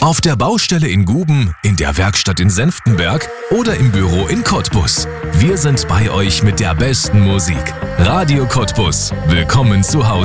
Auf der Baustelle in Guben, in der Werkstatt in Senftenberg oder im Büro in Cottbus. Wir sind bei euch mit der besten Musik. Radio Cottbus. Willkommen zu Hause.